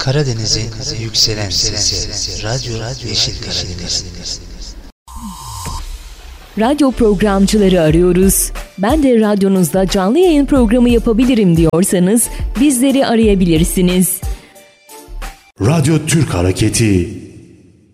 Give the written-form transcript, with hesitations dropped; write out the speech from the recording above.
Karadeniz'in yükselen sesi, Radyo Yeşil Karadeniz. Radyo programcıları arıyoruz. Ben de radyonuzda canlı yayın programı yapabilirim diyorsanız bizleri arayabilirsiniz. Radyo Türk Hareketi